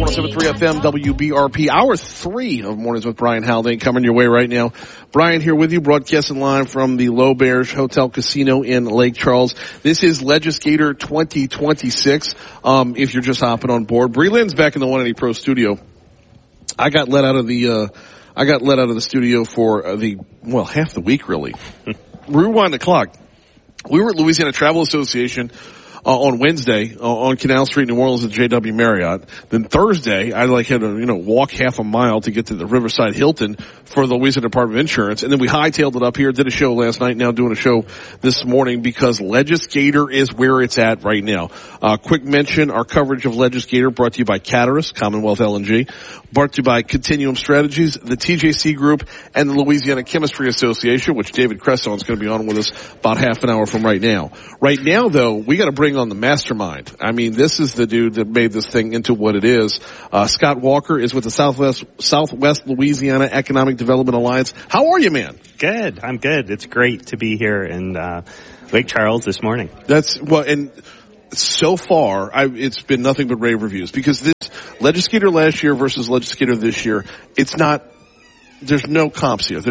107.3 FM, WBRP. Hour 3 of Mornings with Brian Haldane coming your way right now. Brian here with you, broadcasting live from the L'Auberge Hotel Casino in Lake Charles. This is Legislator 2026. If you're just hopping on board, Bree Lynn's back in the 180 Pro studio. I got let out of the studio for half the week really. Rewind the clock. We were at Louisiana Travel Association on Wednesday on Canal Street, New Orleans at JW Marriott. Then Thursday, I had to, walk half a mile to get to the Riverside Hilton for the Louisiana Department of Insurance. And then we hightailed it up here, did a show last night, now doing a show this morning because Legislator is where it's at right now. Quick mention, our coverage of Legislator brought to you by Caterus, Commonwealth LNG, brought to you by Continuum Strategies, the TJC Group, and the Louisiana Chemistry Association, which David Cresson is going to be on with us about half an hour from right now. Right now, though, we got to bring on the mastermind. I mean, this is the dude that made this thing into what it is. Scott Walker is with the Southwest Louisiana Economic Development Alliance. How are you, man? Good. I'm good. It's great to be here in Lake Charles this morning. And so far, it's been nothing but rave reviews because this Legislator last year versus Legislator this year, there's no comps here.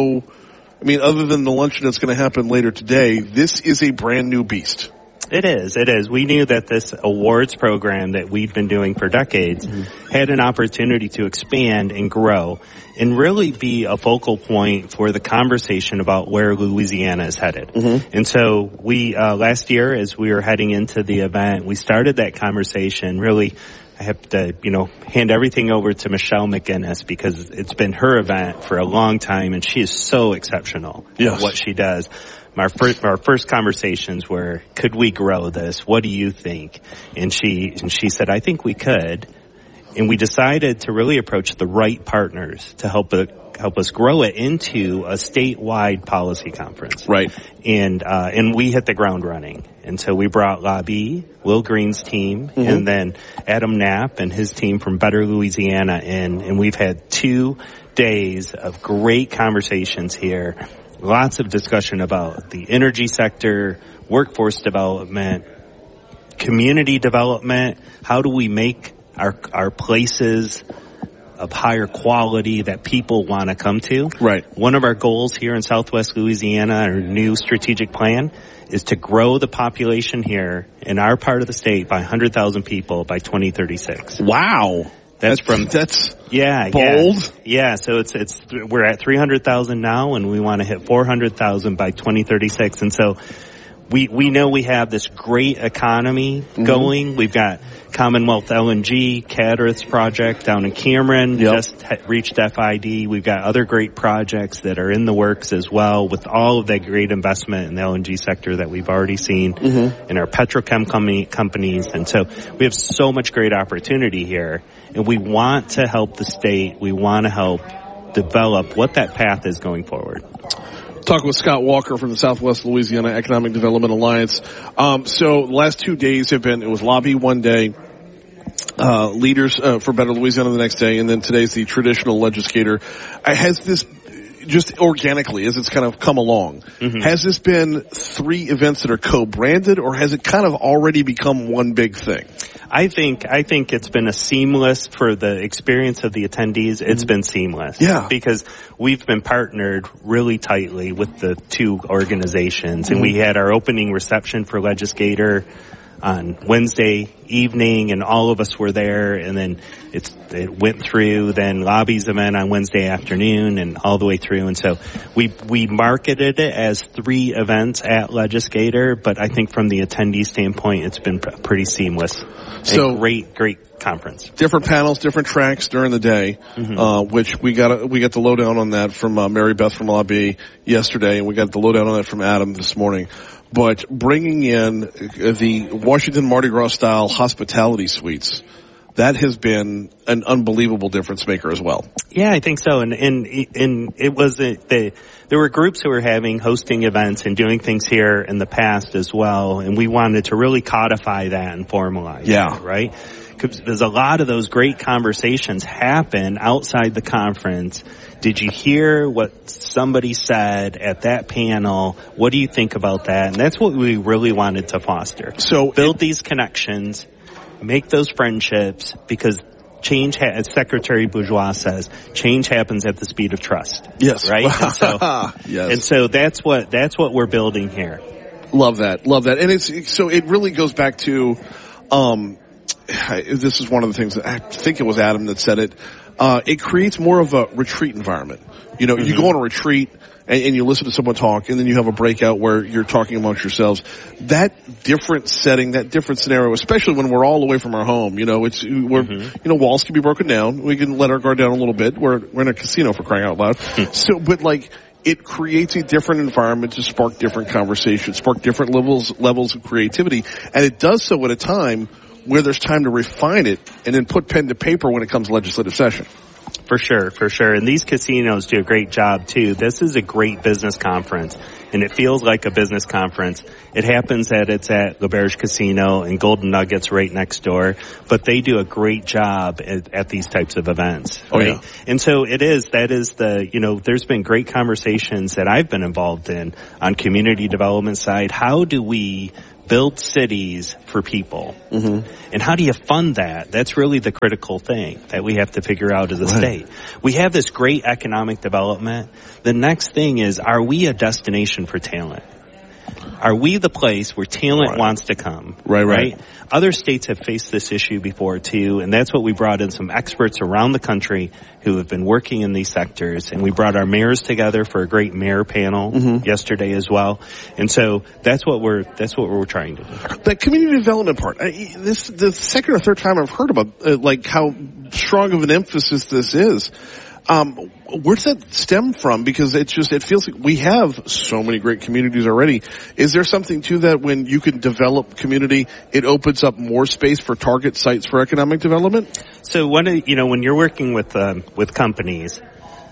Other than the luncheon that's going to happen later today, this is a brand new beast. It is. We knew that this awards program that we've been doing for decades had an opportunity to expand and grow and really be a focal point for the conversation about where Louisiana is headed. And so we, last year as we were heading into the event, we started that conversation really. I have to, hand everything over to Michelle McGinnis because it's been her event for a long time and she is so exceptional at what she does. Our first conversations were, could we grow this? What do you think? And she said, I think we could. And we decided to really approach the right partners to help us grow it into a statewide policy conference. Right. And we hit the ground running. And so we brought Labi, Will Green's team, and then Adam Knapp and his team from Better Louisiana in. And we've had 2 days of great conversations here. Lots of discussion about the energy sector, workforce development, community development. How do we make our places of higher quality that people want to come to? Right. One of our goals here in Southwest Louisiana, our new strategic plan, is to grow the population here in our part of the state by 100,000 people by 2036. Wow. That's bold. Yeah. So we're at 300,000 now and we want to hit 400,000 by 2036. And so we know we have this great economy going. We've got Commonwealth LNG, Caterus project down in Cameron, just reached FID. We've got other great projects that are in the works as well with all of that great investment in the LNG sector that we've already seen in our petrochem companies. And so we have so much great opportunity here and we want to help the state. We want to help develop what that path is going forward. Talking with Scott Walker from the Southwest Louisiana Economic Development Alliance. So the last 2 days it was lobby one day, leaders for Better Louisiana the next day, and then today's the traditional legislator. Has this just organically, as it's kind of come along, has this been 3 events that are co-branded, or has it kind of already become one big thing? I think it's been a seamless for the experience of the attendees. It's been seamless. Yeah. Because we've been partnered really tightly with the 2 organizations and we had our opening reception for Legislator on Wednesday evening and all of us were there and then it went through then Lobby's event on Wednesday afternoon and all the way through. And so we marketed it as 3 events at Legislator, but I think from the attendee standpoint, it's been pretty seamless. So great conference. Different panels, different tracks during the day, which we got the lowdown on that from Mary Beth from Lobby yesterday, and we got the lowdown on that from Adam this morning. But bringing in the Washington Mardi Gras style hospitality suites, that has been an unbelievable difference maker as well. Yeah, I think so. And it was there were groups who were hosting events and doing things here in the past as well. And we wanted to really codify that and formalize it, right? Because there's a lot of those great conversations happen outside the conference. Did you hear what somebody said at that panel? What do you think about that? And that's what we really wanted to foster. So build these connections, make those friendships, because as Secretary Bourgeois says, change happens at the speed of trust. Yes. Right? And so, yes. And so that's what we're building here. Love that. And so it really goes back to, this is one of the things that I think it was Adam that said it. It creates more of a retreat environment. You know, you go on a retreat and you listen to someone talk, and then you have a breakout where you're talking amongst yourselves. That different setting, that different scenario, especially when we're all away from our home, you know, walls can be broken down. We can let our guard down a little bit. We're in a casino, for crying out loud. But it creates a different environment to spark different conversations, spark different levels of creativity, and it does so at a time where there's time to refine it and then put pen to paper when it comes to legislative session. For sure. And these casinos do a great job too. This is a great business conference, and it feels like a business conference. It happens that it's at L'Auberge Casino and Golden Nuggets right next door, but they do a great job at these types of events. Right? Oh, yeah. And so there's been great conversations that I've been involved in on community development side. How do we build cities for people? And how do you fund that? That's really the critical thing that we have to figure out as a state. We have this great economic development. The next thing is, are we a destination for talent? Are we the place where talent wants to come? Right. Other states have faced this issue before too, and that's what we brought in some experts around the country who have been working in these sectors, and we brought our mayors together for a great mayor panel yesterday as well. And so that's what we're trying to do. That community development part. This the second or third time I've heard about how strong of an emphasis this is. Where does that stem from? Because it feels like we have so many great communities already. Is there something to that when you can develop community, it opens up more space for target sites for economic development? So when you're working with companies,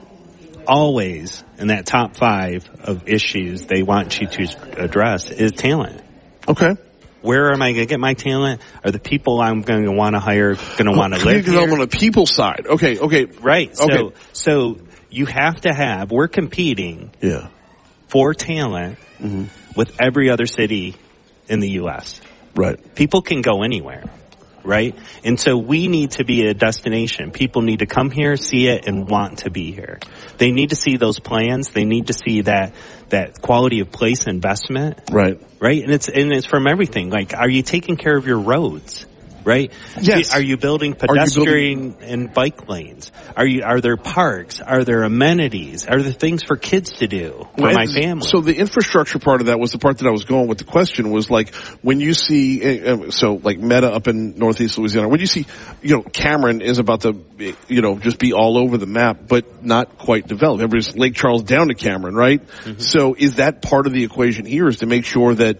always in that top 5 of issues they want you to address is talent. Okay. Where am I going to get my talent? Are the people I'm going to want to hire going to want to live here? On the people side. Okay. Right. So you have to have, we're competing for talent with every other city in the U.S. Right. People can go anywhere. Right? And so we need to be a destination. People need to come here, see it, and want to be here. They need to see those plans. They need to see that quality of place investment. Right. Right? And it's from everything. Like, are you taking care of your roads? Right? Yes. Are you building pedestrian and bike lanes? Are there parks? Are there amenities? Are there things for kids to do for my family? So the infrastructure part of that was the part that I was going with. The question was like, when you see, like Meta up in Northeast Louisiana, when you see, Cameron is about to, just be all over the map, but not quite developed. Everybody's Lake Charles down to Cameron, right? So is that part of the equation here, is to make sure that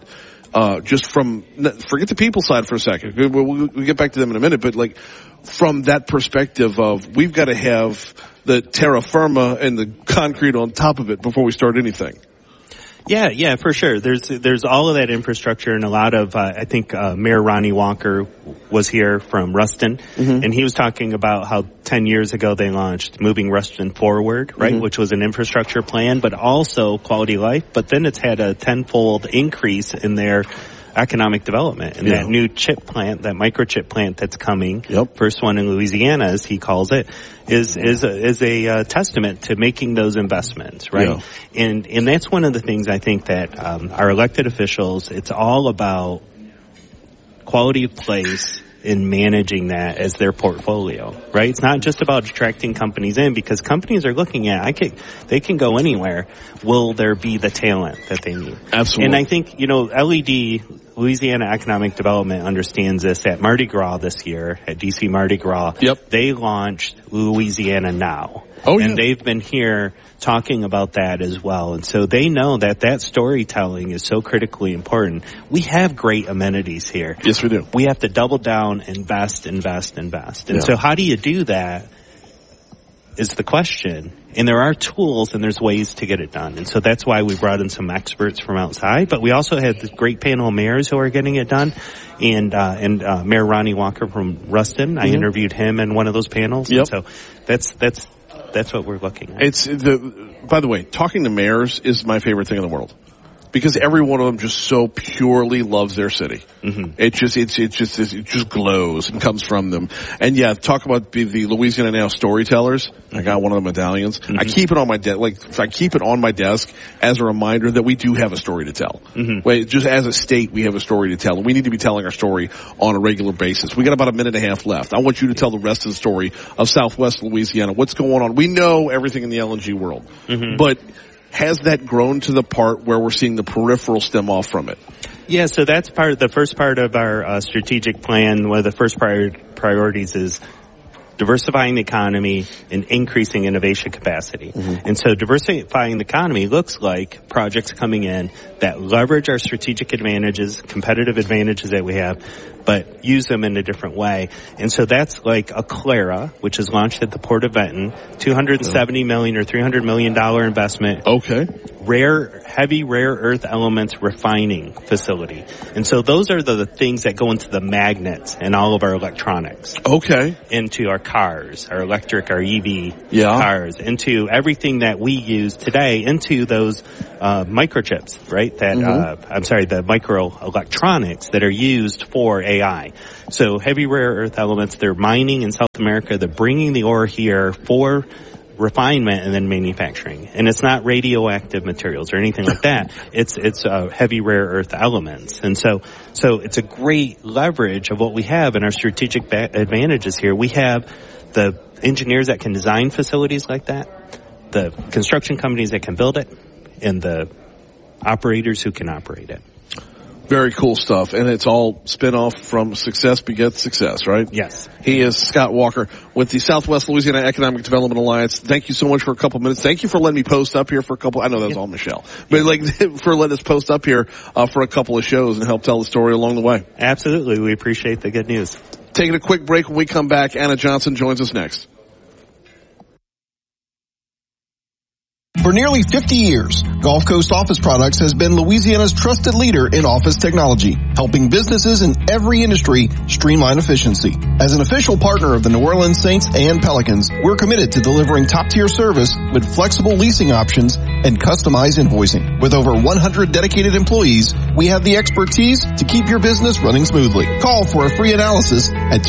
forget the people side for a second. We'll get back to them in a minute, but from that perspective of, we've got to have the terra firma and the concrete on top of it before we start anything. Yeah, for sure. There's all of that infrastructure, and a lot of, I think, Mayor Ronnie Walker was here from Ruston, and he was talking about how 10 years ago they launched Moving Ruston Forward, right, which was an infrastructure plan, but also quality of life, but then it's had a tenfold increase in their economic development. And that new chip plant, that microchip plant that's coming, first one in Louisiana, as he calls it, is a testament to making those investments, right? Yeah. And that's one of the things I think that our elected officials, it's all about quality of place in managing that as their portfolio, right? It's not just about attracting companies in, because companies are looking at, they can go anywhere. Will there be the talent that they need? Absolutely. And I think, LED, Louisiana Economic Development, understands this. At Mardi Gras this year, at DC Mardi Gras, they launched Louisiana Now. Oh, and they've been here talking about that as well. And so they know that storytelling is so critically important. We have great amenities here. Yes, we do. We have to double down, invest. And so how do you do that is the question. And there are tools and there's ways to get it done. And so that's why we brought in some experts from outside. But we also had this great panel of mayors who are getting it done. And Mayor Ronnie Walker from Ruston, I interviewed him in one of those panels. And so that's what we're looking at. By the way, talking to mayors is my favorite thing in the world. because every one of them just so purely loves their city. Mm-hmm. It just glows and comes from them. And yeah, talk about the Louisiana Now storytellers. I got one of the medallions. Mm-hmm. I keep it on my I keep it on my desk as a reminder that we do have a story to tell. Mm-hmm. Wait, just as a state, we have a story to tell, and we need to be telling our story on a regular basis. We got about a minute and a half left. I want you to tell the rest of the story of Southwest Louisiana. What's going on? We know everything in the LNG world, mm-hmm. but has that grown to the part where we're seeing the peripheral stem off from it? Yeah, so that's the first part of our strategic plan. One of the first priorities is diversifying the economy and increasing innovation capacity. Mm-hmm. And so diversifying the economy looks like projects coming in that leverage our strategic advantages, competitive advantages that we have, but use them in a different way. And so that's like Aclara, which is launched at the Port of Benton, $270 million or $300 million investment. Okay. Heavy rare earth elements refining facility. And so those are the things that go into the magnets in all of our electronics. Okay. Into our cars, our electric, our EV cars, into everything that we use today, into those microchips, right? That the microelectronics that are used for AI. So heavy rare earth elements, they're mining in South America, they're bringing the ore here for refinement and then manufacturing. And it's not radioactive materials or anything like that. It's heavy rare earth elements. And so it's a great leverage of what we have in our strategic advantages here. We have the engineers that can design facilities like that, the construction companies that can build it, and the operators who can operate it. Very cool stuff, and it's all spin-off from success begets success, right? Yes. He is Scott Walker with the Southwest Louisiana Economic Development Alliance. Thank you so much for a couple minutes. Thank you for letting me post up here for a couple. I know that was all Michelle, but for letting us post up here for a couple of shows and help tell the story along the way. Absolutely, we appreciate the good news. Taking a quick break. When we come back, Anna Johnson joins us next. For nearly 50 years, Gulf Coast Office Products has been Louisiana's trusted leader in office technology, helping businesses in every industry streamline efficiency. As an official partner of the New Orleans Saints and Pelicans, we're committed to delivering top-tier service with flexible leasing options and customized invoicing. With over 100 dedicated employees, we have the expertise to keep your business running smoothly. Call for a free analysis at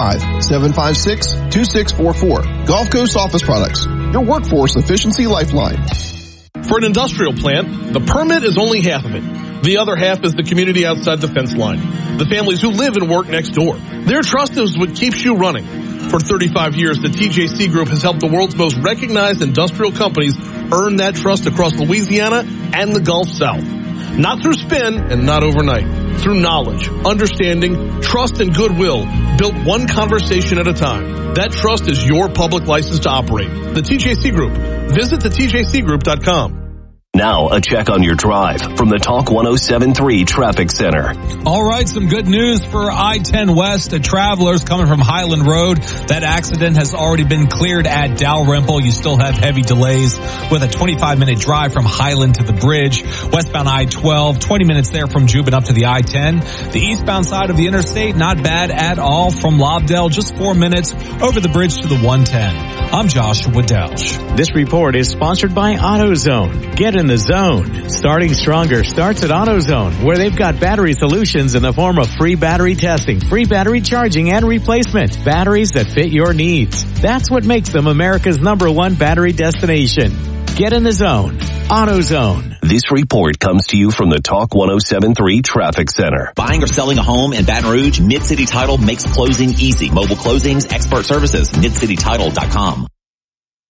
225-756-2644. Gulf Coast Office Products, your workforce efficiency lifeline. For an industrial plant, the permit is only half of it. The other half is the community outside the fence line, the families who live and work next door. Their trust is what keeps you running. For 35 years, the TJC Group has helped the world's most recognized industrial companies earn that trust across Louisiana and the Gulf South. Not through spin and not overnight. Through knowledge, understanding, trust, and goodwill, built one conversation at a time. That trust is your public license to operate. The TJC Group. Visit thetjcgroup.com. Now, a check on your drive from the Talk 107.3 Traffic Center. All right, some good news for I-10 West. Travelers coming from Highland Road. That accident has already been cleared at Dalrymple. You still have heavy delays with a 25-minute drive from Highland to the bridge. Westbound I-12, 20 minutes there from Juban up to the I-10. The eastbound side of the interstate, not bad at all from Lobdell. Just 4 minutes over the bridge to the 110. I'm Joshua Delch. This report is sponsored by AutoZone. Get in the zone. Starting stronger starts at AutoZone, where they've got battery solutions in the form of free battery testing, free battery charging, and replacement. Batteries that fit your needs. That's what makes them America's #1 battery destination. Get in the zone. AutoZone. This report comes to you from the Talk 107.3 Traffic Center. Buying or selling a home in Baton Rouge, Mid-City Title makes closing easy. Mobile closings, expert services, midcitytitle.com.